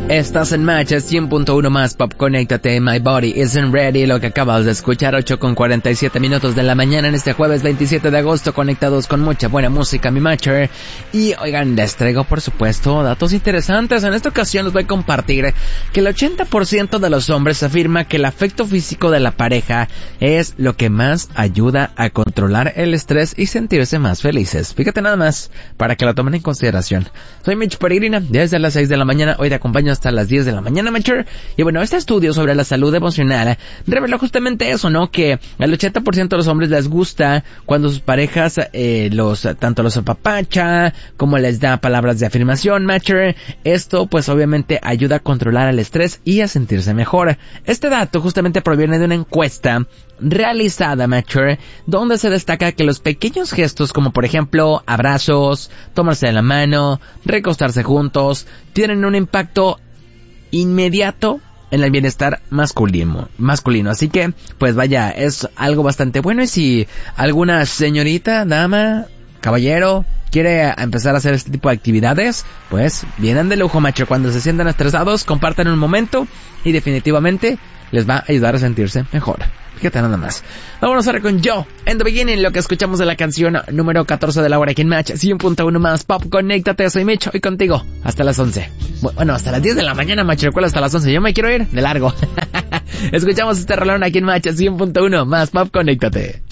Estás en Match 100.1 más Pop, conéctate, My Body Isn't Ready, lo que acabas de escuchar, 8:47 minutos de la mañana en este jueves 27 de agosto, conectados con mucha buena música, mi Matcher. Y oigan, les traigo por supuesto datos interesantes. En esta ocasión les voy a compartir que el 80% de los hombres afirma que el afecto físico de la pareja es lo que más ayuda a controlar el estrés y sentirse más felices. Fíjate nada más, para que lo tomen en consideración. Soy Mitch Peregrina, desde las 6 de la mañana, hoy te acompaño hasta las 10 de la mañana, Matcher. Y bueno, este estudio sobre la salud emocional reveló justamente eso, ¿no? Que al 80% de los hombres les gusta cuando sus parejas tanto los apapacha como les da palabras de afirmación, Matcher. Esto pues obviamente ayuda a controlar el estrés y a sentirse mejor. Este dato justamente proviene de una encuesta realizada, Matcher, donde se destaca que los pequeños gestos como por ejemplo abrazos, tomarse de la mano, recostarse juntos, tienen un impacto inmediato en el bienestar masculino. Así que, pues vaya, es algo bastante bueno. Y si alguna señorita, dama, caballero quiere empezar a hacer este tipo de actividades, pues vienen de lujo, macho. Cuando se sientan estresados, compartan un momento y definitivamente les va a ayudar a sentirse mejor. Fíjate nada más. Vámonos ahora con Yo, In The Beginning, lo que escuchamos de la canción número 14 de la hora aquí en Match 100.1 más Pop, conéctate, soy Mitch, hoy contigo hasta las 11. Bueno, hasta las 10 de la mañana, Match, recuerda, hasta las 11, yo me quiero ir de largo. Escuchamos este rolón aquí en Match 100.1 más Pop, conéctate.